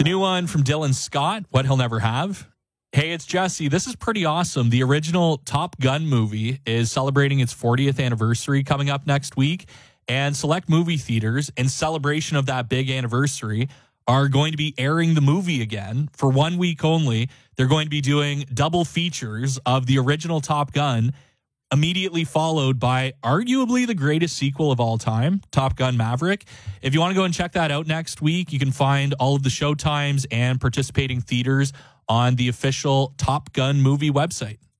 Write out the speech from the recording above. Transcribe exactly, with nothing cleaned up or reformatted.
The new one from Dylan Scott, What He'll Never Have. Hey, it's Jesse. This is pretty awesome. The original Top Gun movie is celebrating its fortieth anniversary coming up next week, and select movie theaters, in celebration of that big anniversary, are going to be airing the movie again for one week only. They're going to be doing double features of the original Top Gun, immediately followed by arguably the greatest sequel of all time, Top Gun Maverick. If you want to go and check that out next week, you can find all of the showtimes and participating theaters on the official Top Gun movie website.